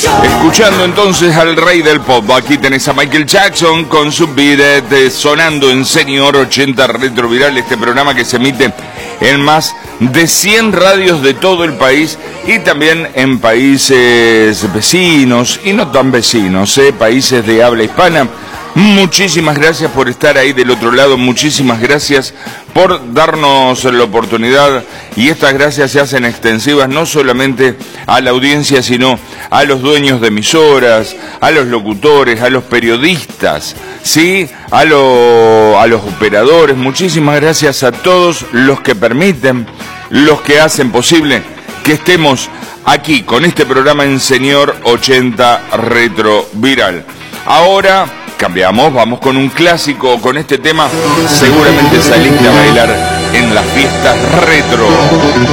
Escuchando entonces al rey del pop, aquí tenés a Michael Jackson con su Beat It, sonando en Senior 80 Retroviral, este programa que se emite en más de 100 radios de todo el país y también en países vecinos y no tan vecinos, países de habla hispana. Muchísimas gracias por estar ahí del otro lado, muchísimas gracias por darnos la oportunidad, y estas gracias se hacen extensivas no solamente a la audiencia, sino a los dueños de emisoras, a los locutores, a los periodistas, ¿sí? A los operadores. Muchísimas gracias a todos los que permiten, los que hacen posible que estemos aquí con este programa en Senior 80 Retroviral. Ahora cambiamos, vamos con un clásico, con este tema seguramente saliste a bailar en las fiestas retro.